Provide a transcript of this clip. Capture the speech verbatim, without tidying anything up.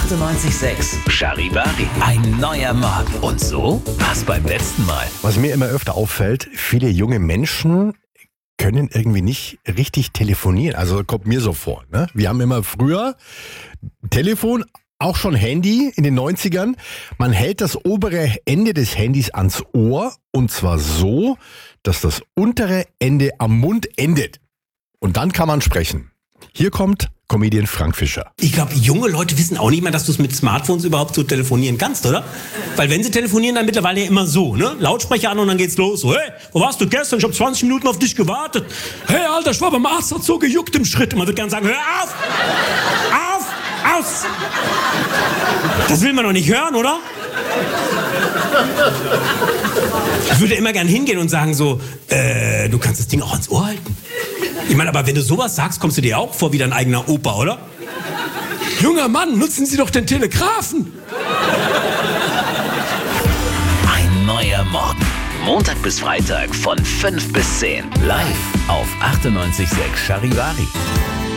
achtundneunzig Komma sechs Charivari. Ein neuer Morgen. Und so war's beim letzten Mal. Was mir immer öfter auffällt, viele junge Menschen können irgendwie nicht richtig telefonieren. Also kommt mir so vor. Ne? Wir haben immer früher Telefon, auch schon Handy in den neunzigern. Man hält das obere Ende des Handys ans Ohr und zwar so, dass das untere Ende am Mund endet. Und dann kann man sprechen. Hier kommt Comedian Frank Fischer. Ich glaube, junge Leute wissen auch nicht mehr, dass du es mit Smartphones überhaupt so telefonieren kannst, oder? Weil wenn sie telefonieren, dann mittlerweile ja immer so, ne? Lautsprecher an und dann geht's los. So, hey, wo warst du gestern? Ich habe zwanzig Minuten auf dich gewartet. Hey, Alter, ich war beim Arzt, hat so gejuckt im Schritt. Und man wird gerne sagen, hör auf! Auf! Aus! Das will man doch nicht hören, oder? Ich würde immer gern hingehen und sagen so, äh, du kannst das Ding auch ans Ohr halten. Ich meine, aber wenn du sowas sagst, kommst du dir auch vor wie dein eigener Opa, oder? Junger Mann, nutzen Sie doch den Telegrafen. Ein neuer Morgen. Montag bis Freitag von fünf bis zehn. Live auf achtundneunzig Komma sechs Charivari.